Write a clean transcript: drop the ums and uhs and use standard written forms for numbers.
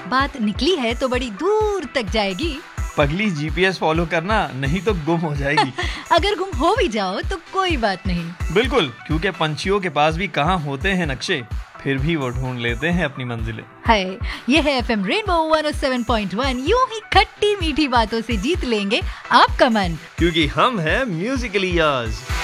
बात निकली है तो बड़ी दूर तक जाएगी। पगली जीपीएस फॉलो करना, नहीं तो गुम हो जाएगी। अगर गुम हो भी जाओ तो कोई बात नहीं। बिल्कुल, क्योंकि पंछियों के पास भी कहाँ होते हैं नक्शे, फिर भी वो ढूंढ लेते हैं अपनी मंजिलें। हाय, ये है एफएम रेनबो 107.1। यूं ही खट्टी मीठी बातों से जीत लेंगे आपका मन, क्योंकि हम हैं म्यूजिकली यार्स।